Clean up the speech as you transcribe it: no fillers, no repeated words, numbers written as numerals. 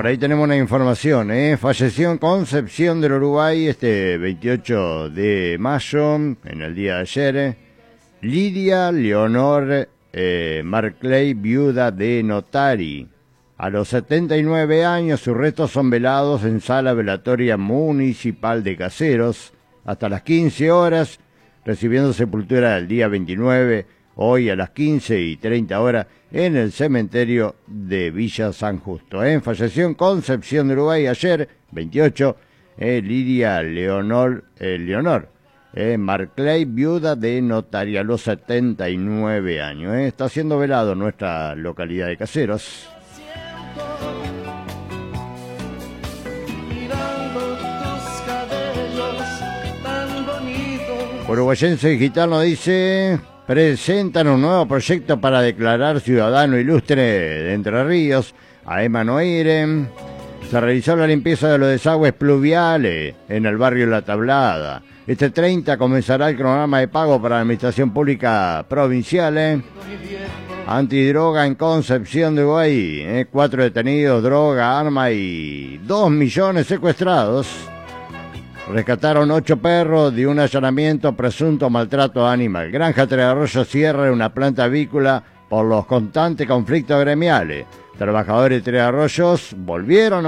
por ahí tenemos una información, falleció en Concepción del Uruguay este 28 de mayo, en el día de ayer, Lidia Leonor Marclay, viuda de Notari. A los 79 años, sus restos son velados en Sala Velatoria Municipal de Caseros hasta las 15 horas, recibiendo sepultura el día 29, hoy a las 15:30 en el cementerio de Villa San Justo. Falleció en Concepción de Uruguay ayer, 28, Lidia Leonor Marclay, viuda de Notari, a los 79 años. Está siendo velado en nuestra localidad de Caseros. Uruguayense Digital nos dice: presentan un nuevo proyecto para declarar ciudadano ilustre de Entre Ríos a Emma Noire. Se realizó la limpieza de los desagües pluviales en el barrio La Tablada. Este 30 comenzará el cronograma de pago para la Administración Pública Provincial. Antidroga en Concepción de Uruguay. 4 detenidos, droga, arma y 2 millones secuestrados. Rescataron 8 perros de un allanamiento presunto maltrato animal. Granja Tres Arroyos cierra una planta avícola por los constantes conflictos gremiales. Trabajadores de Tres Arroyos volvieron